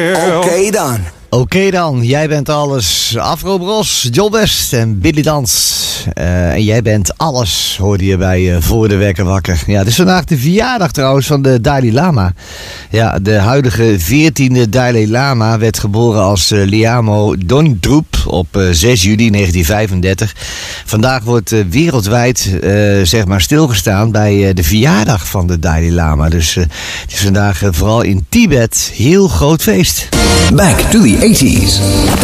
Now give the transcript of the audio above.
Oké dan. Oké dan, jij bent alles. Afro Bros, John West en Billy Dans. En jij bent alles, hoorde je bij Voor de Wekker Wakker. Ja, het is vandaag de verjaardag trouwens van de Dalai Lama. Ja, de huidige 14e Dalai Lama werd geboren als Liamo Dondrup op 6 juli 1935. Vandaag wordt wereldwijd zeg maar stilgestaan bij de verjaardag van de Dalai Lama. Dus het is vandaag vooral in Tibet heel groot feest. Back to the 80s.